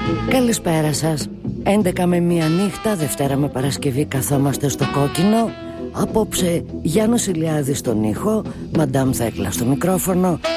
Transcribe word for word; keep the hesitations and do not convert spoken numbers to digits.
Καλησπέρα σας. έντεκα με μία νύχτα, Δευτέρα με Παρασκευή, καθόμαστε στο κόκκινο. Απόψε Γιάννος Ηλιάδης στον ήχο, Μαντάμ Θέκλα στο μικρόφωνο